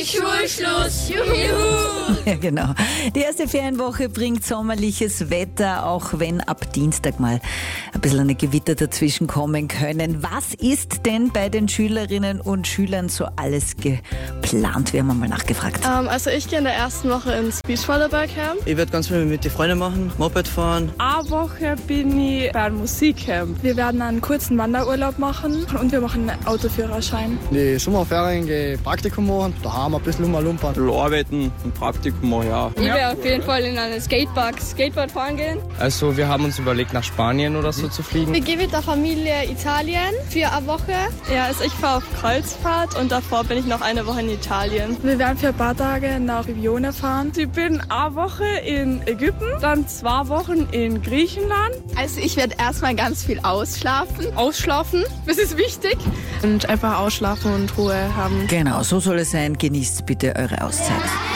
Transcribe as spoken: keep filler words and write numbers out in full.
endlich Schulschluss. Juhu. Ja, genau. Die erste Ferienwoche bringt sommerliches Wetter, auch wenn ab Dienstag mal ein bisschen eine Gewitter dazwischen kommen können. Was ist denn bei den Schülerinnen und Schülern so alles geplant? Wir haben mal nachgefragt. Ähm, also ich gehe in der ersten Woche ins Beachvolleyball-Camp. Ich werde ganz viel mit den Freunden machen, Moped fahren. Eine Woche bin ich beim Musikcamp. Wir werden einen kurzen Wanderurlaub machen und wir machen einen Autoführerschein. In die Sommerferien gehe ich Praktikum machen, daheim ein bisschen umlumpern. Arbeiten und Praktikum machen, ja. Ich werde auf jeden Fall in einen Skatepark Skateboard fahren gehen. Also wir haben uns überlegt, nach Spanien oder so zu fliegen. Wir gehen mit der Familie Italien für eine Woche. Ja, also ich fahre auf Kreuzfahrt und davor bin ich noch eine Woche in Italien. Wir werden für ein paar Tage nach Bibione fahren. Ich bin eine Woche in Ägypten, dann zwei Wochen in Griechenland. Also ich werde erstmal ganz viel ausschlafen. Ausschlafen, das ist wichtig. Und einfach ausschlafen und Ruhe haben. Genau, so soll es sein. Genießt bitte eure Auszeit.